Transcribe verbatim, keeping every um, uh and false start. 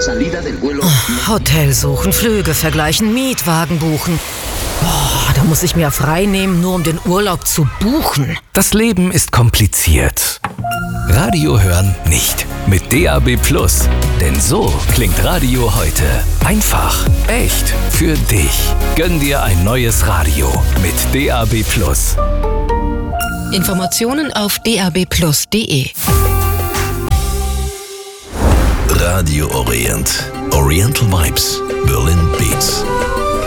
Hotel suchen, Flüge vergleichen, Mietwagen buchen. Boah, da muss ich mir frei nehmen, nur um den Urlaub zu buchen. Das Leben ist kompliziert. Radio hören nicht. Mit D A B Plus. Denn so klingt Radio heute. Einfach, echt, für dich. Gönn dir ein neues Radio mit D A B Plus. Informationen auf d a b plus punkt d e. Radio Orient. Oriental Vibes. Berlin Beats.